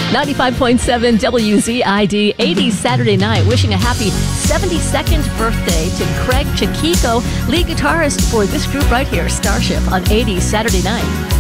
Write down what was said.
95.7 WZID, 80s Saturday night. Wishing a happy 72nd birthday to Craig Chiquito, lead guitarist for this group right here, Starship, on 80s Saturday night.